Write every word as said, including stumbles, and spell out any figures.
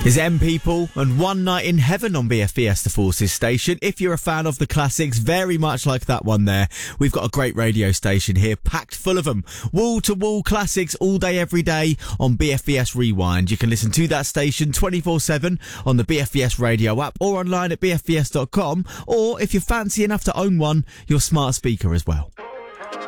Is M People and One Night in Heaven on B F Fiesta Forces station. If you're a fan of the classics, very much like that one there, we've got a great radio station here, packed full of them. Wall-to-wall classics all day, every day on B F V S Rewind. You can listen to that station twenty-four seven on the B F V S radio app or online at b f v s dot com, or if you're fancy enough to own one, your smart speaker as well.